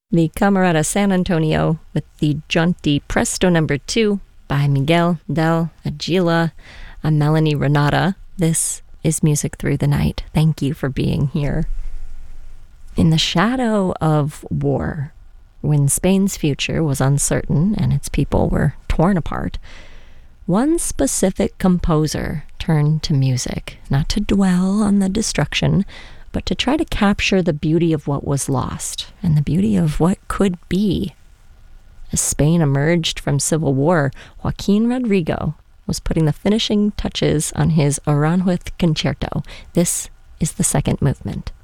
The Camerata San Antonio with the jaunty Presto number 2 by Miguel del Agila and Melanie Renata. This is Music Through the Night. Thank you for being here. In the shadow of war, when Spain's future was uncertain and its people were torn apart, one specific composer turned to music, not to dwell on the destruction, but to try to capture the beauty of what was lost and the beauty of what could be. As Spain emerged from civil war, Joaquin Rodrigo was putting the finishing touches on his Aranjuez concerto. This is the second movement.